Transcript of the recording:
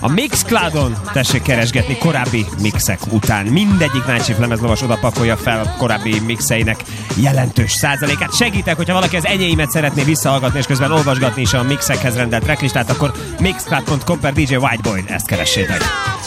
A Mixcloudon tessék keresgetni korábbi mixek után. Mindegyik Night Shift lemezlovas oda pakolja fel korábbi mixeinek jelentős százalékát. Segítek, hogyha valaki az enyéimet szeretné visszahallgatni, és közben olvasgatni is a mixekhez rendelt tracklistát, akkor mixcloud.com/DJ Whiteboy, ezt keressétek.